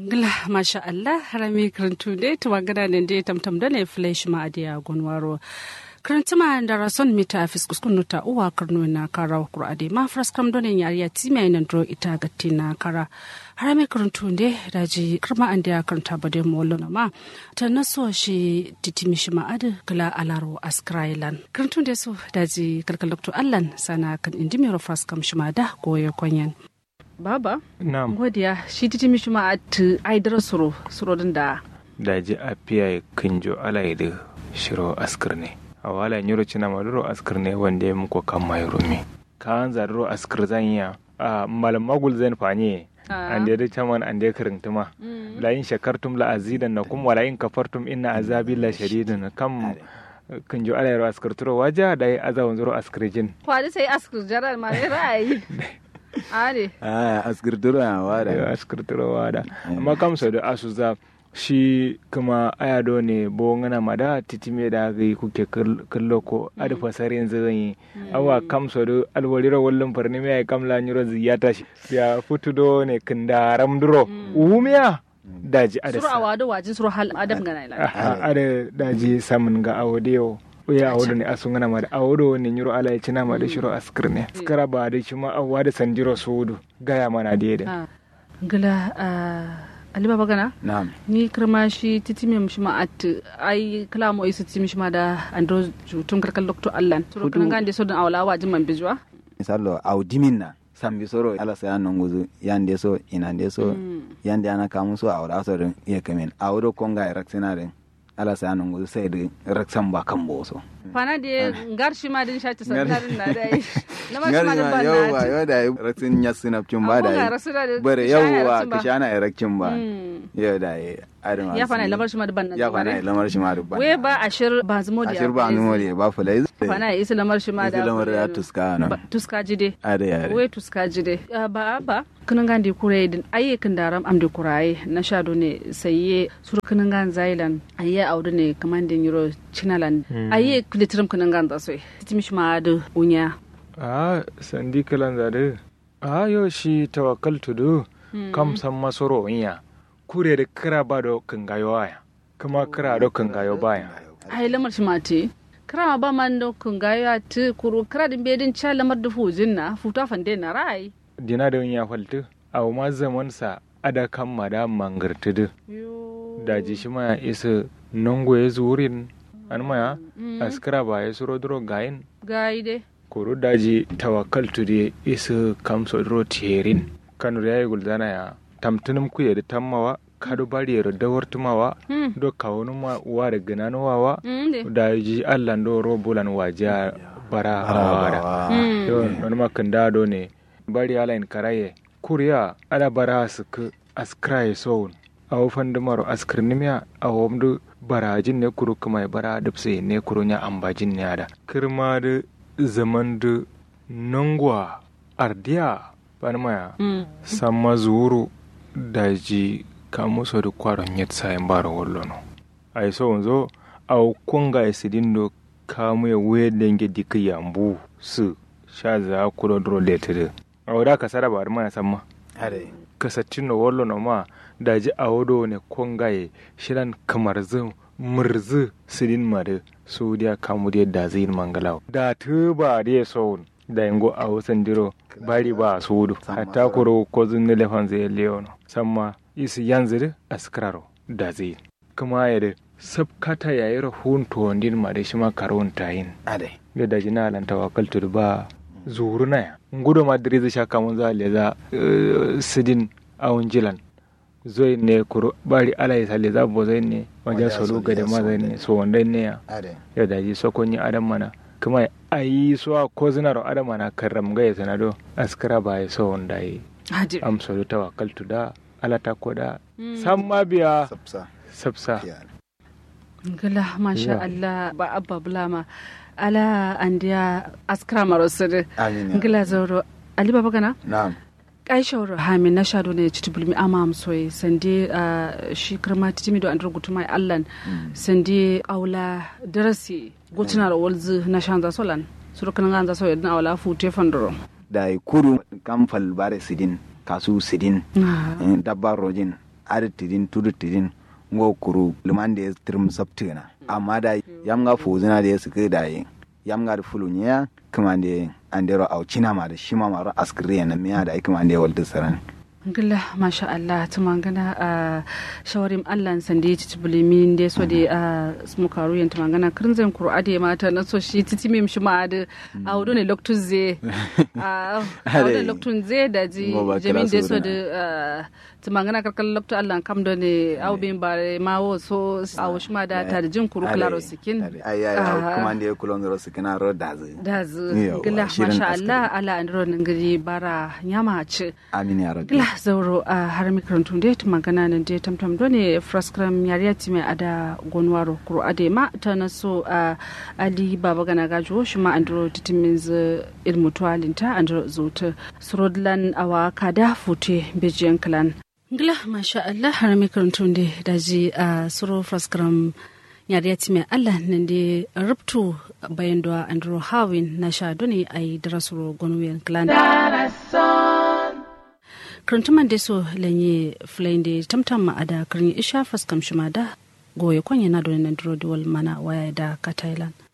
Gla masha Allah harami karantu dai tawagada ne dai tamtam da ne flash ma adiya gonwaro karantuma da rason mita fiskus kunuta uwa karno na kara kurade ma fraskam donen yariya tima nan dro ita gatti na kara harami karantu dai daji karma an da karanta bade mollo na ma ta naso shi titimishi ma adu gla alaro askrailan karantu dai so daji kalkal doktor allan sana kan indimiro fraskam shima da goye konyan Baba? Naam. Godiya, shi titi mishi ma at aidar suro din da. Daji a piya kinjo alaidu shiro askir ne. A wala nyuro cina maduro askir ne wanda ya muku kan mayrumi. Ka an zaduro askir zan iya. Malam magul zan fanye. An da caman an da kirintuma. La in shakartum la azidan na kum wala in kafartum inna azabi la shadidun kam kinjo alairu askir turo waja da ya azawun zuro askirjin. Kwadi sai askir jarar ma ra'ayi. Are. Askirtura wada. Amma kam sau da asuza shi kuma ayado ne bo ngana mada titime da ga kuke kallo ko ada fasarin zan yi awa kam sau da alwarira wallon farni mai kam la nyuro ziyata shi ya futudo ne kindaram duro umiya daji ada suru awado wajin suru hal adam gana ila ada daji samun ga awodeo ya awodo ne asungana ma da awodo ne nyuro ala ya cina ma da shiro askir ne askara ba da shi ma awa da sanjiro sudu gaya mana da gila aliba bagana na'am ni kirma shi titimi mishi ma at ai kalamo isu titimi mishi ma da ando jutun karkal doktor allan suru kan gande so dan awla wajin man bijwa misallo audiminna sambi soro ala sa nan guzu yande so inande so yande ana kamun so awra so den iya kamen awdo konga eraksina den ala sa nan guzu sai da raksan ba kan boso fana da garshi ma din shati sannarin na dai lamar ma da ba yawa yawa da raksin yasina kin ba da bare yawa kishana erakkin ba yawa da adama ya fana lamar shi ma da ban ya fana lamar shi ma da ban we ba ashir ba zumodi ashir ba zumodi ba fulai fana isa lamar shi ma da lamar da tuska na tuska jide ada yare we tuska jide ba kunan gandi kurai din ayyukan daram amde kurai na shado ne sayye sur kunan gan zailan ayye audu ne kamandin euro chinaland ayye kulitrum kunan gan da so timish ma da unya sandi kalan zade yo shi tawakkaltu do kam san masoro inya kure da kira ba do kangayo aya kuma kira do kangayo baya ai lamar shi mate kira ba man do kangayo at kuru kira din bedin cha lamar da fujin na futa fande na rai dina da ya faltu aw ma zaman sa ada kan madam mangartudu daji shi ma isa nongo ya zurin an maya askara ba ya suro duro gayin gaide kuru daji tawakkaltu de isa kamso duro terin kanu yayi guldana ya tamtunum ku ya tammawa kadu bari ya dawar tumawa do kawunu ma uwa da gananu wawa daji Allah do robulan waja bara hawara do non makanda do ne bari ala in karaye kuriya ada bara suka askraye soun aw fandumaro askrnimiya awomdu barajin ne kuru kuma bara dubse ne kuru nya ambajin ne ada kirma da zaman da nangwa ardiya banmaya samma zuru daji kamuso da kwaron yatsa in bara wallono ai so onzo aw kunga isidindo kamu ya wedenge dikiyambu su shaza kuro dro letere awda kasara bar mana samma are kasatino wallo no ma daji awodo ne kongaye shiran kamar zu murzu sidin mare saudiya kamu da zin mangalaw da tuba da so da yango a wasan diro bari ba sudu hatta kuro ko zun ne lefan zai leono samma isi yanzu askraro da zai kuma ya sabkata yayi rahun to ndin mare shi ma karon tayin are da daji na lan tawakkaltu ba zuru na ya ngudo madrid sha kamun za leza sidin awun jilan zoi ne kuro bari alai sale za bo zai ne wajen solo ga da mazai ne so wanda ne ya daji sokonyi adam mana kuma ayi so a kozinaro adam mana karram ga ya sanado askara ba ya so wanda yi amsolu tawakkaltu da alata ko da samma biya sabsa gala masha Allah ba abba bulama ala andiya askara marosir gila zauro ali baba gana na'am aishawar hamin na shado ne ci tubulmi amam soyi sande shi kirma titimi do an rubutu mai allan sande aula darasi gotuna da walzu na shanza solan surukan ganza soyi dan aula fute fandoro da kuru kamfal bare sidin kasu sidin dabbar rojin aditidin tudutidin ngo kuru liman da trim sabtina amma da yamga fuzina da suka da yamga da fulunya kuma da andero au china ma da shima maro askriya na miya da kuma da walda saran gilla masha Allah tumangana a shawarim Allah sande ci bulimi da so da smukaru yan tumangana kirinzan qur'ade mata na so shi titimim shi ma da awdo ne loktun ze awdo loktun ze da ji jamin da so da tumangana karkal lokto Allah kam do ne awbin bare mawo so awo shi ma da ta jin kuru klaro sikin kuma da kulon ro sikin ro dazu gilla masha Allah ala andro ngiri bara nyama ci amin ya rabbi zauro a har mikrantun da ta magana nan da tamtam dole fraskram yariya ti mai ada gonwaro kuro ade ma ta naso a ali baba gana gajo shi ma andro titimin z ilmutualin ta andro zota srodlan awa kada fute bejiyan klan ngla masha Allah har mikrantun da ji a suro fraskram yariya ti mai Allah nan da rubtu bayan da andro hawin na sha dole ai darasuro gonwen klan Krantuman da so lanye flayin da tamtam ma'ada karni isha faskam shima da goye kwanye na donin nan duro mana waya da ka Thailand.